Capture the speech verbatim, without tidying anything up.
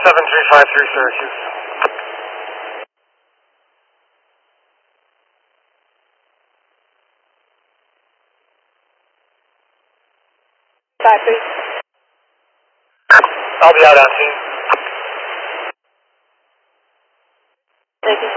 seven three five three Syracuse. Five three. I'll be out on scene.